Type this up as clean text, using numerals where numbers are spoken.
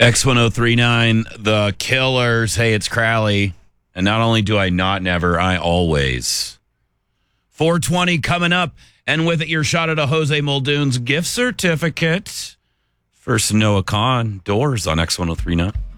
X1039, the Killers. Hey, it's Crowley. And not only do I not never, I always. 420 coming up. And with it, your shot at a Jose Muldoon's gift certificate for Sonoa Con Doors on X1039.